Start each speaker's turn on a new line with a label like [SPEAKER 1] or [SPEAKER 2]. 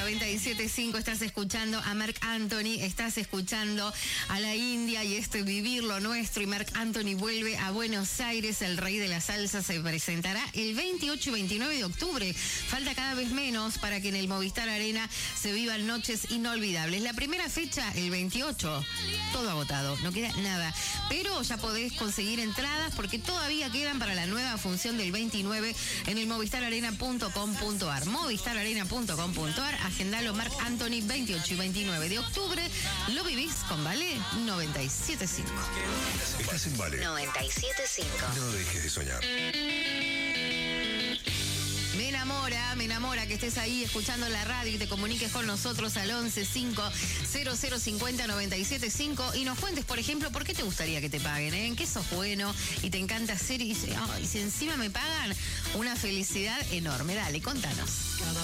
[SPEAKER 1] 97.5, estás escuchando a Marc Anthony, estás escuchando a la India y Vivir lo Nuestro, y Marc Anthony vuelve a Buenos Aires. El rey de la salsa se presentará el 28 y 29 de octubre. Falta cada vez menos para que en el Movistar Arena se vivan noches inolvidables. La primera fecha, el 28, todo agotado, no queda nada. Pero ya podés conseguir entradas porque todavía quedan para la nueva función del 29 en el movistararena.com.ar. Movistararena.com.ar, agendalo. Marc Anthony, 28 y 29 de octubre. Lo vivís con Vale 97.5.
[SPEAKER 2] Estás en Vale
[SPEAKER 3] 97.5.
[SPEAKER 2] No dejes de soñar.
[SPEAKER 1] Me enamora que estés ahí escuchando la radio y te comuniques con nosotros al 11-5-0050-975 y nos cuentes, por ejemplo, por qué te gustaría que te paguen, ¿En qué sos bueno y te encanta hacer? Y dices, si encima me pagan, una felicidad enorme. Dale, contanos.